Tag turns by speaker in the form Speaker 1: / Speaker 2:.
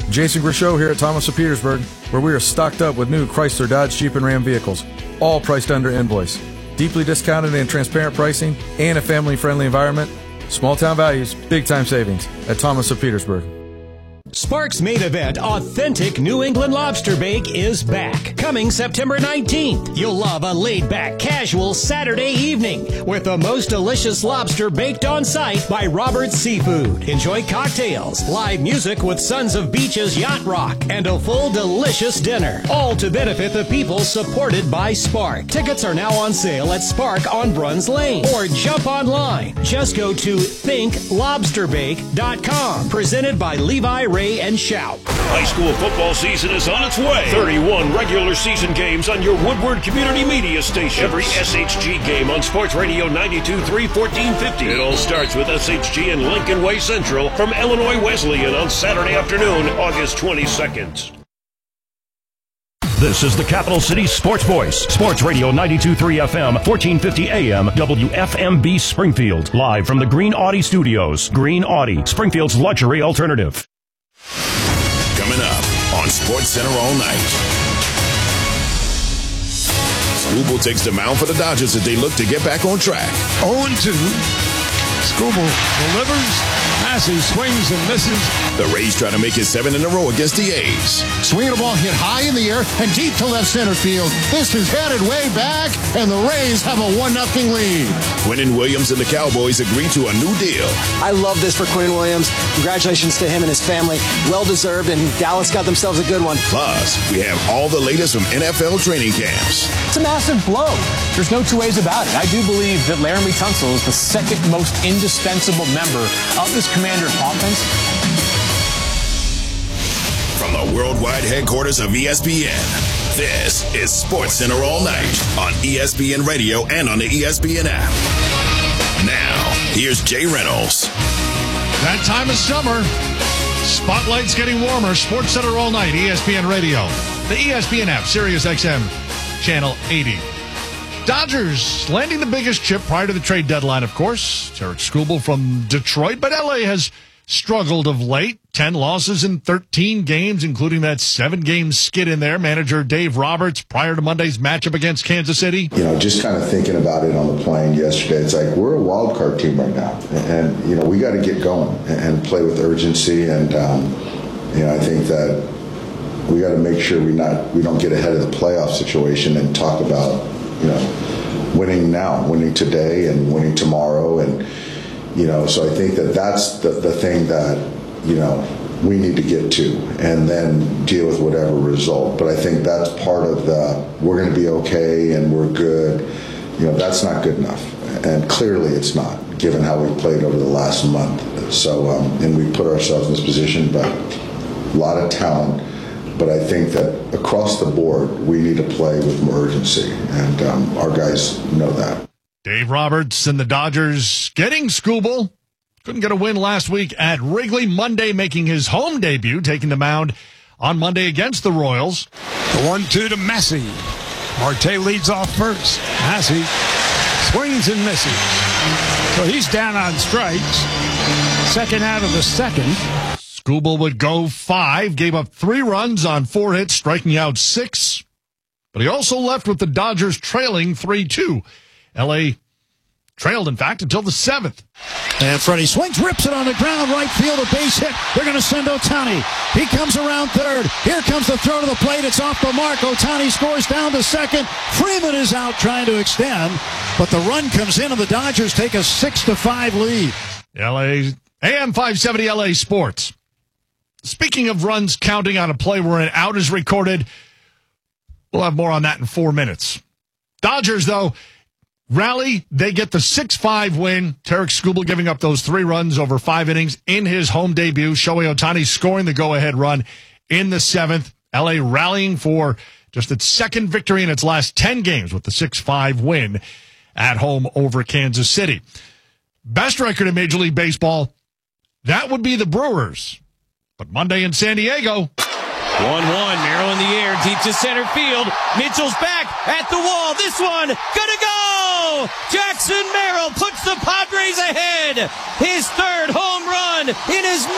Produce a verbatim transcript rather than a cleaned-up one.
Speaker 1: Jason Grishow here at Thomas of Petersburg, where we are stocked up with new Chrysler, Dodge, Jeep, and Ram vehicles, all priced under invoice. Deeply discounted and transparent pricing, and a family-friendly environment. Small town values, big time savings at Thomas of Petersburg.
Speaker 2: Sparks' main event, Authentic New England Lobster Bake, is back. Coming September nineteenth. You'll love a laid-back, casual Saturday evening with the most delicious lobster baked on site by Robert's Seafood. Enjoy cocktails, live music with Sons of Beach's Yacht Rock, and a full delicious dinner. All to benefit the people supported by Spark. Tickets are now on sale at Spark on Bruns Lane. Or jump online. Just go to think lobster bake dot com. Presented by Levi Ray and Shout.
Speaker 3: High school football season is on its way. thirty-one regular season games on your Woodward Community Media station. Every S H G game on Sports Radio ninety-two point three, fourteen fifty. It all starts with S H G and Lincoln Way Central from Illinois Wesleyan on Saturday afternoon, August twenty-second.
Speaker 4: This is the Capital City Sports Voice. Sports Radio ninety-two point three F M, fourteen fifty A M, W F M B Springfield. Live from the Green Audi Studios. Green Audi, Springfield's luxury alternative.
Speaker 5: Coming up on Sports Center all night. Skubal takes the mound for the Dodgers as they look to get back on track.
Speaker 6: oh and two. Skubal delivers. Massey swings and misses.
Speaker 5: The Rays try to make it seven in a row against the A's.
Speaker 7: Swinging a ball hit high in the air and deep to left center field. This is headed way back, and the Rays have a one nothing lead.
Speaker 5: Quinnen Williams and the Cowboys agree to a new deal.
Speaker 8: I love this for Quinnen Williams. Congratulations to him and his family. Well-deserved, and Dallas got themselves a good one.
Speaker 5: Plus, we have all the latest from N F L training camps.
Speaker 9: It's a massive blow. There's no two ways about it. I do believe that Laramie Tunsil is the second most indispensable member of this Commander's offense.
Speaker 5: From the worldwide headquarters of E S P N, this is Sports Center all night on E S P N Radio and on the E S P N app. Now, here's Jay Reynolds.
Speaker 6: That time of summer, spotlight's getting warmer. Sports Center all night, E S P N Radio. The E S P N app, Sirius X M, Channel eighty. Dodgers landing the biggest chip prior to the trade deadline, of course. Tarik Skubal from Detroit, but L A has struggled of late. ten losses in thirteen games, including that seven-game skid in there. Manager Dave Roberts, prior to Monday's matchup against Kansas City.
Speaker 10: You know, just kind of thinking about it on the plane yesterday, it's like we're a wild card team right now. And, and you know, we got to get going and play with urgency. And, um, you know, I think that we got to make sure we not we don't get ahead of the playoff situation and talk about, you know, winning now, winning today and winning tomorrow. And, you know, so I think that that's the, the thing that, you know, we need to get to and then deal with whatever result. But I think that's part of the, we're going to be okay and we're good. You know, that's not good enough. And clearly it's not, given how we played over the last month. So, um, and we put ourselves in this position, but a lot of talent. But I think that across the board, we need to play with more urgency, and um, our guys know that.
Speaker 6: Dave Roberts and the Dodgers getting Skubal. Couldn't get a win last week at Wrigley. Monday making his home debut, taking the mound on Monday against the Royals.
Speaker 11: The one two to Massey. Marte leads off first. Massey swings and misses. So he's down on strikes. Second out of the second.
Speaker 6: Skubal would go five, gave up three runs on four hits, striking out six. But he also left with the Dodgers trailing three two. L A trailed, in fact, until the seventh.
Speaker 7: And Freddie swings, rips it on the ground, right field, a base hit. They're going to send Ohtani. He comes around third. Here comes the throw to the plate. It's off the mark. Ohtani scores down to second. Freeman is out trying to extend, but the run comes in, and the Dodgers take a six to five lead.
Speaker 6: L A A M five seventy L A Sports. Speaking of runs counting on a play where an out is recorded, we'll have more on that in four minutes. Dodgers, though, rally. They get the six five win. Tarik Skubal giving up those three runs over five innings in his home debut. Shohei Ohtani scoring the go-ahead run in the seventh. L A rallying for just its second victory in its last ten games with the six five win at home over Kansas City. Best record in Major League Baseball, that would be the Brewers. But Monday in San Diego.
Speaker 12: one one, Merrill in the air, deep to center field. Mitchell's back at the wall. This one, gonna go! Jackson Merrill puts the Padres ahead. His third home run in his